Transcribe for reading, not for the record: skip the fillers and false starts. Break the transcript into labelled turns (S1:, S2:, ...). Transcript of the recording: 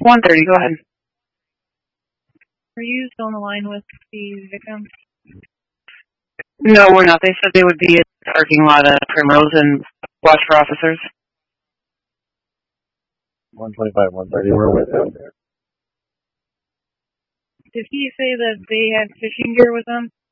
S1: 1:30, go ahead.
S2: Are you still on the line with the victim?
S1: No, we're not. They said they would be at the parking lot at Primrose and watch for officers.
S3: 125, 130, we're with them.
S2: Did he say that they had fishing gear with them?